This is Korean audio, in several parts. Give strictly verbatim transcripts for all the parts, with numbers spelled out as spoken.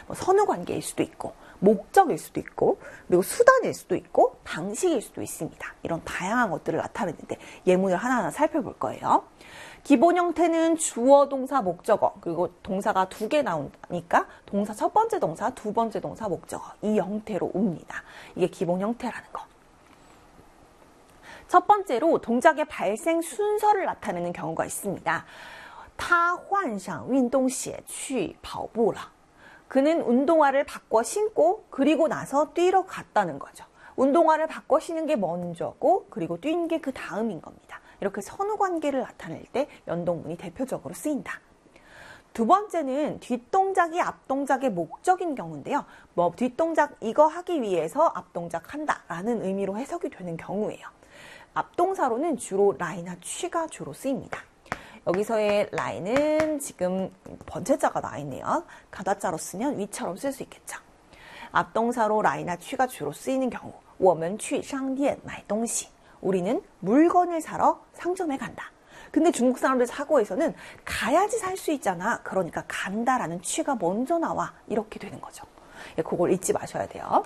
뭐 선후 관계일 수도 있고 목적일 수도 있고 그리고 수단일 수도 있고 방식일 수도 있습니다. 이런 다양한 것들을 나타내는데 예문을 하나하나 살펴볼 거예요. 기본 형태는 주어, 동사, 목적어 그리고 동사가 두 개 나오니까 동사 첫 번째 동사, 두 번째 동사, 목적어 이 형태로 옵니다. 이게 기본 형태라는 거. 첫 번째로 동작의 발생 순서를 나타내는 경우가 있습니다. 他换上运动鞋去跑步了. 그는 운동화를 바꿔 신고 그리고 나서 뛰러 갔다는 거죠. 운동화를 바꿔 신는 게 먼저고 그리고 뛴 게 그 다음인 겁니다. 이렇게 선후 관계를 나타낼 때 연동문이 대표적으로 쓰인다. 두 번째는 뒷동작이 앞동작의 목적인 경우인데요. 뭐 뒷동작 이거 하기 위해서 앞동작 한다라는 의미로 해석이 되는 경우예요. 앞동사로는 주로 라이나 취가 주로 쓰입니다. 여기서의 라인은 지금 번체자가 나와 있네요. 가다자로 쓰면 위처럼 쓸 수 있겠죠. 앞동사로 라이나 취가 주로 쓰이는 경우 我们去商店买东西. 우리는 물건을 사러 상점에 간다. 근데 중국 사람들 사고에서는 가야지 살 수 있잖아. 그러니까 간다라는 취가 먼저 나와. 이렇게 되는 거죠. 예, 그걸 잊지 마셔야 돼요.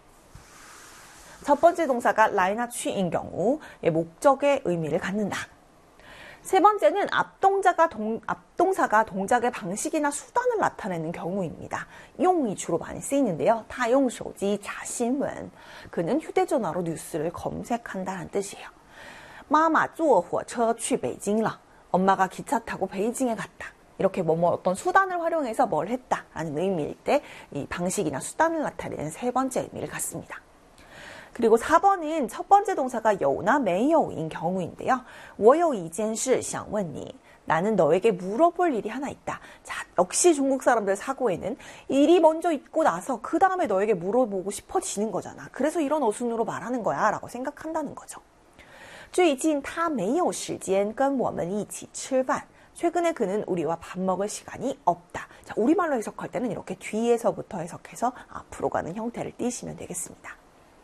첫 번째 동사가 라이나 취인 경우 예, 목적의 의미를 갖는다. 세 번째는 앞동자가 동, 앞동사가 동작의 방식이나 수단을 나타내는 경우입니다. 용이 주로 많이 쓰이는데요. 他用手机查新闻. 그는 휴대전화로 뉴스를 검색한다는 뜻이에요. 妈妈坐火车去北京了. 엄마가 기차 타고 베이징에 갔다. 이렇게 뭐뭐 어떤 수단을 활용해서 뭘 했다라는 의미일 때 이 방식이나 수단을 나타내는 세 번째 의미를 갖습니다. 그리고 사 번은 첫 번째 동사가 여우나 메이여우인 경우인데요. 我有一件事想问你. 나는 너에게 물어볼 일이 하나 있다. 자, 역시 중국 사람들 사고에는 일이 먼저 있고 나서 그 다음에 너에게 물어보고 싶어지는 거잖아. 그래서 이런 어순으로 말하는 거야 라고 생각한다는 거죠. 最近他没有时间跟我们一起吃饭. 최근에 그는 우리와 밥 먹을 시간이 없다. 자, 우리말로 해석할 때는 이렇게 뒤에서부터 해석해서 앞으로 가는 형태를 띄시면 되겠습니다.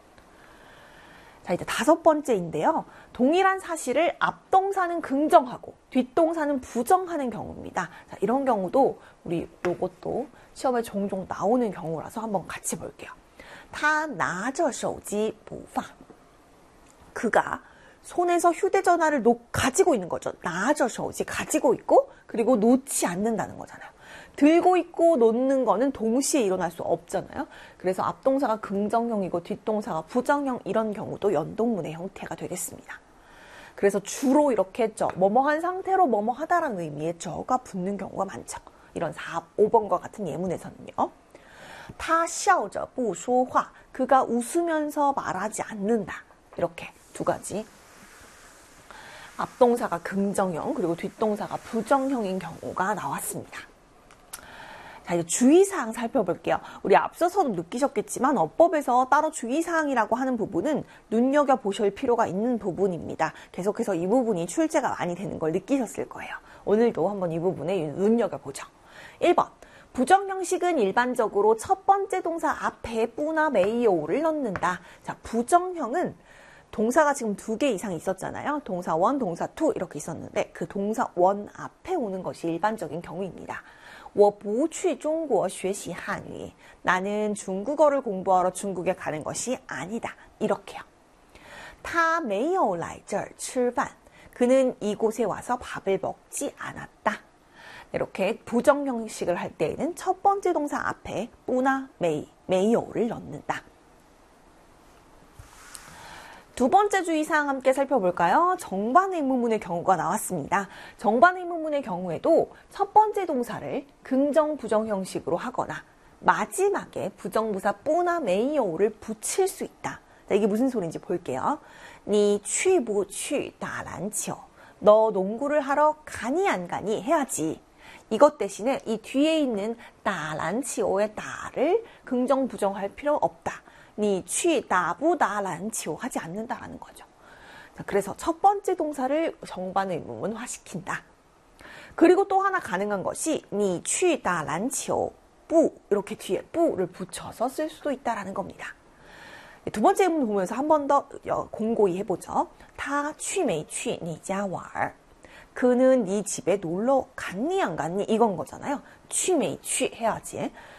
자, 이제 다섯 번째인데요. 동일한 사실을 앞동사는 긍정하고 뒷동사는 부정하는 경우입니다. 자, 이런 경우도 우리 요것도 시험에 종종 나오는 경우라서 한번 같이 볼게요. 他拿着手机不放. 그가 손에서 휴대전화를 놓, 가지고 있는 거죠. 拿着手机 가지고 있고 그리고 놓지 않는다는 거잖아요. 들고 있고 놓는 거는 동시에 일어날 수 없잖아요. 그래서 앞동사가 긍정형이고 뒷동사가 부정형 이런 경우도 연동문의 형태가 되겠습니다. 그래서 주로 이렇게 했죠. 뭐뭐한 상태로 뭐뭐하다라는 의미의 저가 붙는 경우가 많죠. 이런 사, 오 번과 같은 예문에서는요. 他笑着不说话. 그가 웃으면서 말하지 않는다. 이렇게 두 가지. 앞동사가 긍정형 그리고 뒷동사가 부정형인 경우가 나왔습니다. 자, 이제 주의사항 살펴볼게요. 우리 앞서서도 느끼셨겠지만 어법에서 따로 주의사항이라고 하는 부분은 눈여겨보실 필요가 있는 부분입니다. 계속해서 이 부분이 출제가 많이 되는 걸 느끼셨을 거예요. 오늘도 한번 이 부분에 눈여겨보죠. 일 번. 부정형식은 일반적으로 첫 번째 동사 앞에 뿌나 메이오를 넣는다. 자, 부정형은 동사가 지금 두 개 이상 있었잖아요. 동사 원, 동사 투 이렇게 있었는데 그 동사 원 앞에 오는 것이 일반적인 경우입니다. 我不去中国学习汉语. 나는 중국어를 공부하러 중국에 가는 것이 아니다. 이렇게요. 他没有来这儿吃饭. 그는 이곳에 와서 밥을 먹지 않았다. 이렇게 부정형식을 할 때에는 첫 번째 동사 앞에 뿌나 메이, 메이오를 넣는다. 두 번째 주의사항 함께 살펴볼까요? 정반 의문문의 경우가 나왔습니다. 정반 의문문의 경우에도 첫 번째 동사를 긍정, 부정 형식으로 하거나 마지막에 부정부사 뿌나 메이오를 붙일 수 있다. 자, 이게 무슨 소리인지 볼게요. 你去不去打篮球? 너 농구를 하러 가니 안 가니 해야지. 이것 대신에 이 뒤에 있는 다란치오의 다를 긍정, 부정할 필요 없다. 你去打不打篮球 하지 않는다라는 거죠. 자, 그래서 첫 번째 동사를 정반 의문문화 시킨다. 그리고 또 하나 가능한 것이 你去打篮球不 이렇게 뒤에 부를 붙여서 쓸 수도 있다라는 겁니다. 두 번째 의문 보면서 한 번 더 공고히 해보죠. 他去没去你家玩? 그는 네 집에 놀러 갔니 안 갔니 이건 거잖아요. 去没去 해야지.